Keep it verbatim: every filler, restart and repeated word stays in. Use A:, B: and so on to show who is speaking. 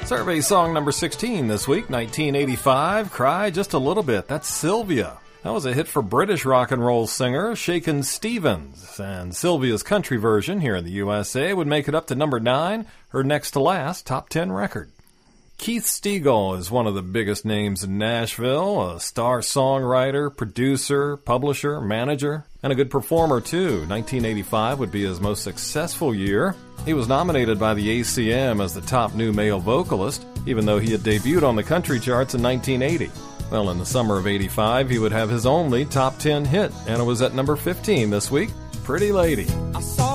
A: Survey song number sixteen this week, nineteen eighty-five, Cry Just a Little Bit. That's Sylvia. That was a hit for British rock and roll singer Shakin' Stevens, and Sylvia's country version here in the U S A would make it up to number nine, her next to last top ten record. Keith Stegall is one of the biggest names in Nashville, a star songwriter, producer, publisher, manager, and a good performer too. nineteen eighty-five would be his most successful year. He was nominated by the A C M as the top new male vocalist, even though he had debuted on the country charts in nineteen eighty. Well, in the summer of eighty-five, he would have his only top ten hit, and it was at number fifteen this week, Pretty Lady.
B: I saw